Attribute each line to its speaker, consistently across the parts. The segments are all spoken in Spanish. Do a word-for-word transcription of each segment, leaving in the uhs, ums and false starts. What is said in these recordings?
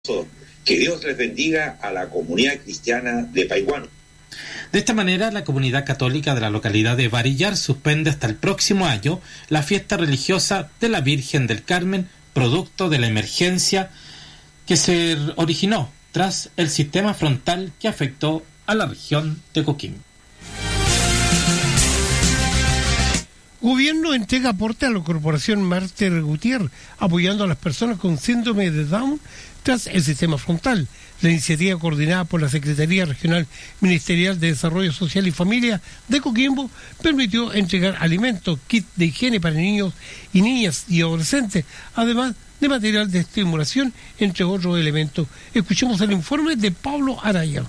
Speaker 1: Que Dios les bendiga a la comunidad cristiana de Paihuano.
Speaker 2: De esta manera, la comunidad católica de la localidad de Varillar suspende hasta el próximo año la fiesta religiosa de la Virgen del Carmen, producto de la emergencia que se originó tras el sistema frontal que afectó a la región de Coquimbo.
Speaker 3: Gobierno entrega aporte a la corporación Mártir Gutiérrez, apoyando a las personas con síndrome de Down tras el sistema frontal. La iniciativa, coordinada por la Secretaría Regional Ministerial de Desarrollo Social y Familia de Coquimbo, permitió entregar alimentos, kits de higiene para niños y niñas y adolescentes, además de material de estimulación, entre otros elementos. Escuchemos el informe de Pablo Araya.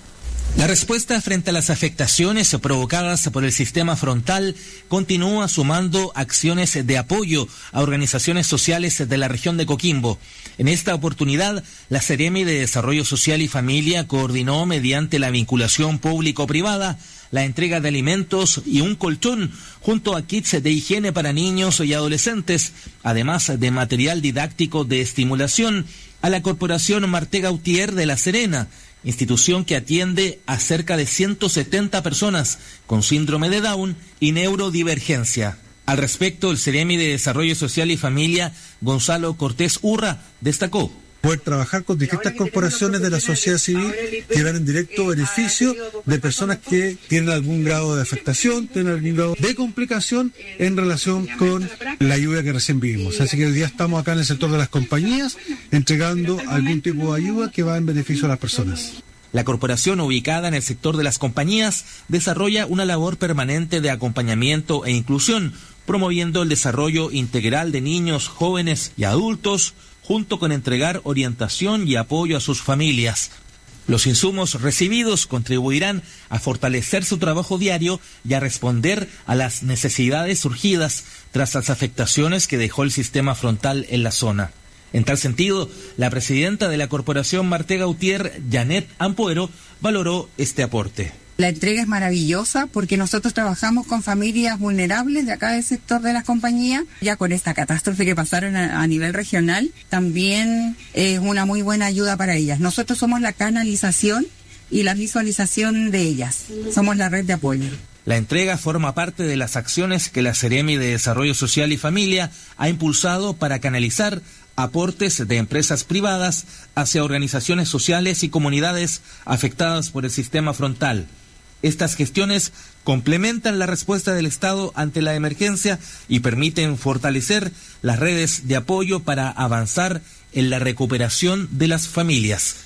Speaker 4: La respuesta frente a las afectaciones provocadas por el sistema frontal continúa sumando acciones de apoyo a organizaciones sociales de la región de Coquimbo. En esta oportunidad, la Seremi de Desarrollo Social y Familia coordinó mediante la vinculación público-privada la entrega de alimentos y un colchón junto a kits de higiene para niños y adolescentes, además de material didáctico de estimulación a la Corporación Mártir Gutiérrez de La Serena, institución que atiende a cerca de ciento setenta personas con síndrome de Down y neurodivergencia. Al respecto, el Seremi de Desarrollo Social y Familia, Gonzalo Cortés Urra, destacó:
Speaker 5: poder trabajar con distintas corporaciones de la sociedad civil que van en directo beneficio de personas que tienen algún grado de afectación, tienen algún grado de complicación en relación con la ayuda que recién vivimos. Así que hoy día estamos acá en el sector de las compañías entregando algún tipo de ayuda que va en beneficio a las personas.
Speaker 4: La corporación, ubicada en el sector de las compañías, desarrolla una labor permanente de acompañamiento e inclusión, promoviendo el desarrollo integral de niños, jóvenes y adultos, junto con entregar orientación y apoyo a sus familias. Los insumos recibidos contribuirán a fortalecer su trabajo diario y a responder a las necesidades surgidas tras las afectaciones que dejó el sistema frontal en la zona. En tal sentido, la presidenta de la Corporación Mártir Gutiérrez, Janet Ampuero, valoró este aporte.
Speaker 6: La entrega es maravillosa porque nosotros trabajamos con familias vulnerables de acá del sector de las compañías. Ya con esta catástrofe que pasaron a, a nivel regional, también es una muy buena ayuda para ellas. Nosotros somos la canalización y la visualización de ellas. Somos la red de apoyo.
Speaker 4: La entrega forma parte de las acciones que la Seremi de Desarrollo Social y Familia ha impulsado para canalizar aportes de empresas privadas hacia organizaciones sociales y comunidades afectadas por el sistema frontal. Estas gestiones complementan la respuesta del Estado ante la emergencia y permiten fortalecer las redes de apoyo para avanzar en la recuperación de las familias.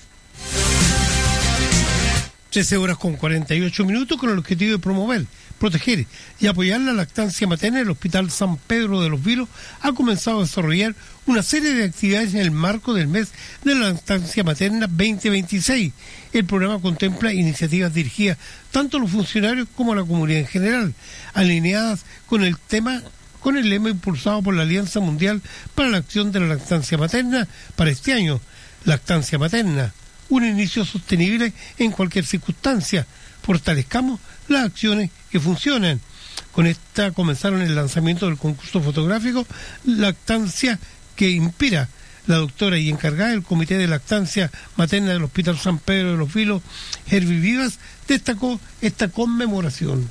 Speaker 3: trece horas con cuarenta y ocho minutos con el objetivo de promover, proteger y apoyar la lactancia materna. El Hospital San Pedro de los Vilos ha comenzado a desarrollar una serie de actividades en el marco del mes de la lactancia materna veinte veintiséis. El programa contempla iniciativas dirigidas tanto a los funcionarios como a la comunidad en general, alineadas con el tema con el lema impulsado por la Alianza Mundial para la Acción de la Lactancia Materna para este año: Lactancia Materna, un inicio sostenible en cualquier circunstancia. Fortalezcamos las acciones que funcionan. Con esta comenzaron el lanzamiento del concurso fotográfico Lactancia que Inspira. La doctora y encargada del Comité de Lactancia Materna del Hospital San Pedro de los Vilos, Hervi Vivas, destacó esta conmemoración.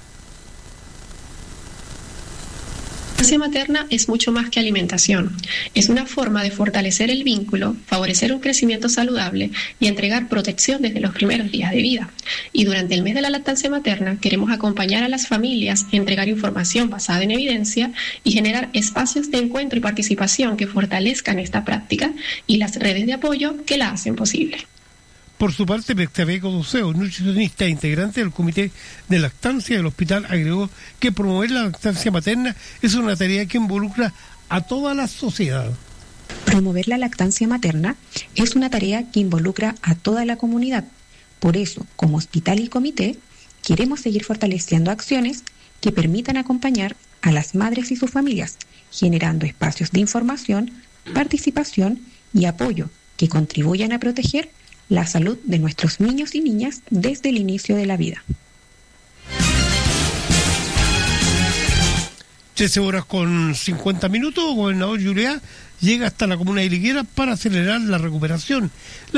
Speaker 7: La lactancia materna es mucho más que alimentación. Es una forma de fortalecer el vínculo, favorecer un crecimiento saludable y entregar protección desde los primeros días de vida. Y durante el mes de la lactancia materna queremos acompañar a las familias, entregar información basada en evidencia y generar espacios de encuentro y participación que fortalezcan esta práctica y las redes de apoyo que la hacen posible.
Speaker 3: Por su parte, Bectabeco Doceo, nutricionista e integrante del Comité de Lactancia del hospital, agregó que promover la lactancia materna es una tarea que involucra a toda la sociedad.
Speaker 8: Promover la lactancia materna es una tarea que involucra a toda la comunidad. Por eso, como hospital y comité, queremos seguir fortaleciendo acciones que permitan acompañar a las madres y sus familias, generando espacios de información, participación y apoyo que contribuyan a proteger la salud de nuestros niños y niñas desde el inicio de la vida.
Speaker 3: trece horas con cincuenta minutos, gobernador Juliá llega hasta la comuna de Higuera para acelerar la recuperación.